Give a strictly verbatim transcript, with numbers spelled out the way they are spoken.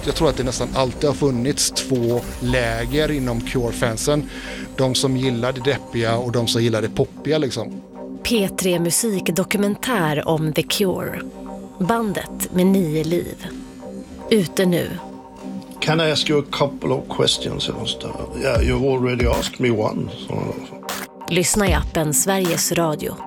jag tror att det nästan alltid har funnits två läger inom Cure-fansen. De som gillar det deppiga och de som gillar det poppiga liksom. P tre musikdokumentär om The Cure. Bandet med nio liv. Ute nu. Can I ask you a couple of questions? Yeah, you've already asked me one. So... Lyssna i appen Sveriges Radio.